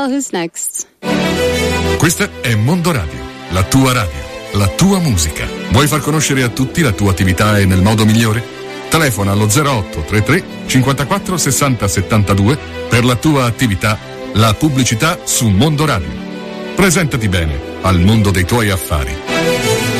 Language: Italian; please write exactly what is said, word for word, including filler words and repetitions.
Well, who's next? Questa è Mondo Radio, la tua radio, la tua musica. Vuoi far conoscere a tutti la tua attività e nel modo migliore? Telefona allo zero otto trentatré cinquantaquattro sessanta settantadue per la tua attività, la pubblicità su Mondo Radio. Presentati bene al mondo dei tuoi affari.